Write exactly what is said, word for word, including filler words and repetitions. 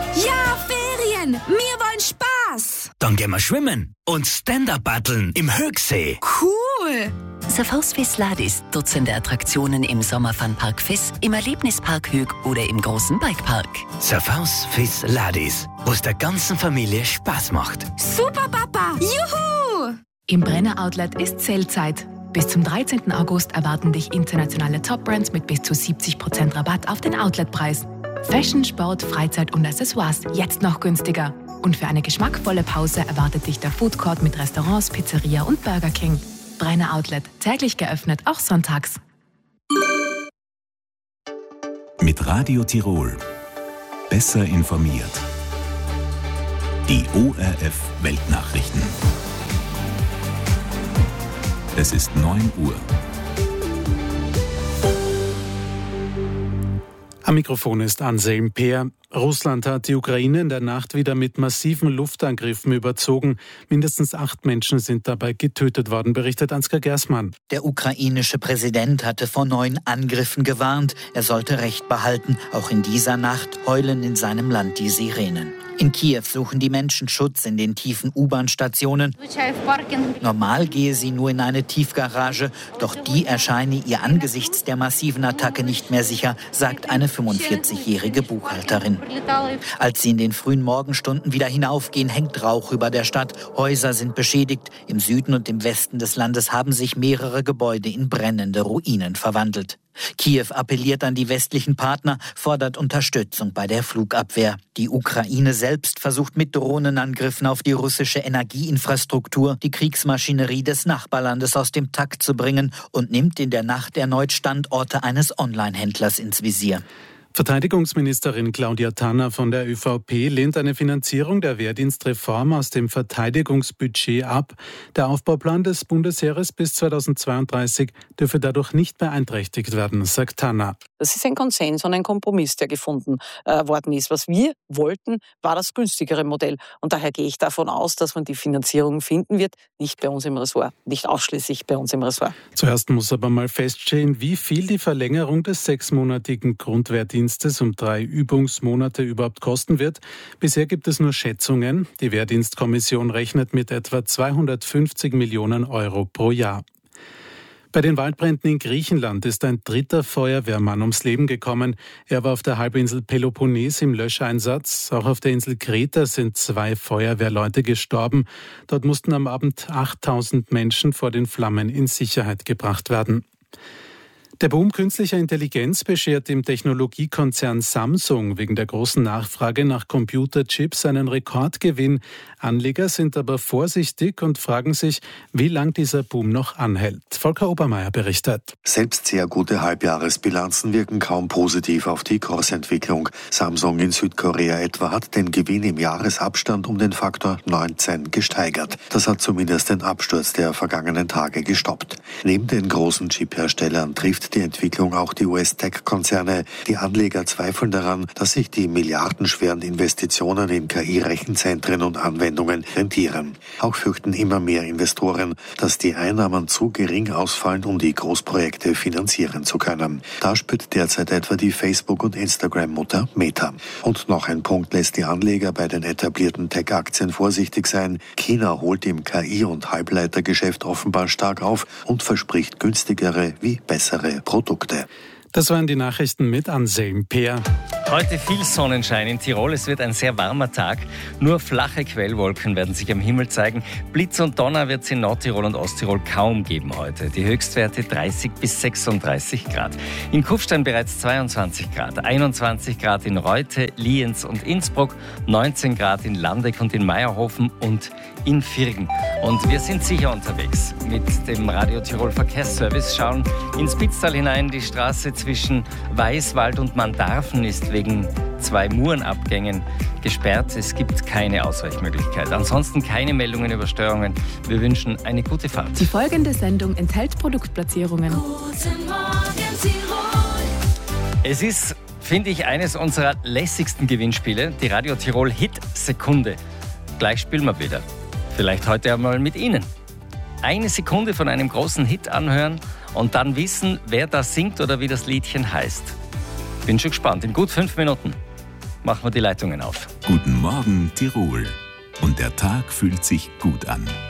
Ja, Ferien! Wir wollen Spaß! Dann gehen wir schwimmen und Stand-Up-Paddeln im Höchsee. Cool! Safhaus Fis Ladis, Dutzende Attraktionen im Sommerfun-Park Fis, im Erlebnispark Hög oder im großen Bikepark. Safhaus Fis Ladis, wo es der ganzen Familie Spaß macht. Super, Papa! Juhu! Im Brenner Outlet ist Sale-Zeit. Bis zum dreizehnten August erwarten dich internationale Top-Brands mit bis zu siebzig Prozent Rabatt auf den Outletpreis. Fashion, Sport, Freizeit und Accessoires jetzt noch günstiger. Und für eine geschmackvolle Pause erwartet dich der Food Court mit Restaurants, Pizzeria und Burger King. Brenner Outlet, täglich geöffnet, auch sonntags. Mit Radio Tirol. Besser informiert. Die O R F Weltnachrichten. Es ist neun Uhr. Am Mikrofon ist Anselm Peer. Russland hat die Ukraine in der Nacht wieder mit massiven Luftangriffen überzogen. Mindestens acht Menschen sind dabei getötet worden, berichtet Ansgar Gersmann. Der ukrainische Präsident hatte vor neuen Angriffen gewarnt. Er sollte Recht behalten. Auch in dieser Nacht heulen in seinem Land die Sirenen. In Kiew suchen die Menschen Schutz in den tiefen U-Bahn-Stationen. Normal gehe sie nur in eine Tiefgarage, doch die erscheine ihr angesichts der massiven Attacke nicht mehr sicher, sagt eine fünfundvierzigjährige Buchhalterin. Als sie in den frühen Morgenstunden wieder hinaufgehen, hängt Rauch über der Stadt. Häuser sind beschädigt. Im Süden und im Westen des Landes haben sich mehrere Gebäude in brennende Ruinen verwandelt. Kiew appelliert an die westlichen Partner, fordert Unterstützung bei der Flugabwehr. Die Ukraine selbst versucht mit Drohnenangriffen auf die russische Energieinfrastruktur die Kriegsmaschinerie des Nachbarlandes aus dem Takt zu bringen und nimmt in der Nacht erneut Standorte eines Online-Händlers ins Visier. Verteidigungsministerin Claudia Tanner von der ÖVP lehnt eine Finanzierung der Wehrdienstreform aus dem Verteidigungsbudget ab. Der Aufbauplan des Bundesheeres bis zweitausendzweiunddreißig dürfe dadurch nicht beeinträchtigt werden, sagt Tanner. Das ist ein Konsens und ein Kompromiss, der gefunden äh, worden ist. Was wir wollten, war das günstigere Modell. Und daher gehe ich davon aus, dass man die Finanzierung finden wird, nicht bei uns im Ressort, nicht ausschließlich bei uns im Ressort. Zuerst muss aber mal feststehen, wie viel die Verlängerung des sechsmonatigen Grundwehrdienstes um drei Übungsmonate überhaupt kosten wird. Bisher gibt es nur Schätzungen. Die Wehrdienstkommission rechnet mit etwa zweihundertfünfzig Millionen Euro pro Jahr. Bei den Waldbränden in Griechenland ist ein dritter Feuerwehrmann ums Leben gekommen. Er war auf der Halbinsel Peloponnes im Löscheinsatz. Auch auf der Insel Kreta sind zwei Feuerwehrleute gestorben. Dort mussten am Abend achttausend Menschen vor den Flammen in Sicherheit gebracht werden. Der Boom künstlicher Intelligenz beschert dem Technologiekonzern Samsung wegen der großen Nachfrage nach Computerchips einen Rekordgewinn. Anleger sind aber vorsichtig und fragen sich, wie lang dieser Boom noch anhält. Volker Obermeier berichtet. Selbst sehr gute Halbjahresbilanzen wirken kaum positiv auf die Kursentwicklung. Samsung in Südkorea etwa hat den Gewinn im Jahresabstand um den Faktor neunzehn gesteigert. Das hat zumindest den Absturz der vergangenen Tage gestoppt. Neben den großen Chipherstellern trifft die Entwicklung auch die U S-Tech-Konzerne. Die Anleger zweifeln daran, dass sich die milliardenschweren Investitionen in K I-Rechenzentren und Anwendungen rentieren. Auch fürchten immer mehr Investoren, dass die Einnahmen zu gering ausfallen, um die Großprojekte finanzieren zu können. Da spürt derzeit etwa die Facebook- und Instagram-Mutter Meta. Und noch ein Punkt lässt die Anleger bei den etablierten Tech-Aktien vorsichtig sein. China holt im K I- und Halbleitergeschäft offenbar stark auf und verspricht günstigere wie bessere Produkte. Das waren die Nachrichten mit Anselm Peer. Heute viel Sonnenschein in Tirol. Es wird ein sehr warmer Tag. Nur flache Quellwolken werden sich am Himmel zeigen. Blitz und Donner wird es in Nordtirol und Osttirol kaum geben heute. Die Höchstwerte dreißig bis sechsunddreißig Grad. In Kufstein bereits zweiundzwanzig Grad. einundzwanzig Grad in Reute, Lienz und Innsbruck. neunzehn Grad in Landeck und in Meierhofen und in Virgen. Und wir sind sicher unterwegs mit dem Radio Tirol Verkehrsservice. Schauen ins Spitztal hinein. Die Straße zwischen Weiswald und Mandarfen ist wegen zwei Murenabgängen gesperrt. Es gibt keine Ausweichmöglichkeit. Ansonsten keine Meldungen über Störungen. Wir wünschen eine gute Fahrt. Die folgende Sendung enthält Produktplatzierungen. Guten Morgen, Tirol. Es ist, finde ich, eines unserer lässigsten Gewinnspiele, die Radio Tirol Hit Sekunde. Gleich spielen wir wieder. Vielleicht heute einmal mit Ihnen. Eine Sekunde von einem großen Hit anhören und dann wissen, wer das singt oder wie das Liedchen heißt. Bin schon gespannt. In gut fünf Minuten. machen wir die Leitungen auf. Guten Morgen, Tirol. Und der Tag fühlt sich gut an.